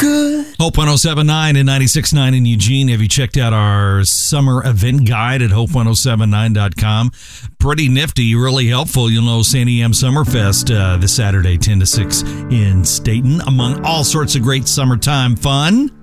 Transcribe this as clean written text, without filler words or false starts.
good. Hope 107.9 and 96.9 in Eugene. Have you checked out our summer event guide at hope1079.com? Pretty nifty, really helpful. You'll know Sandy M Summerfest this Saturday, 10 to 6 in Staten, among all sorts of great summertime fun.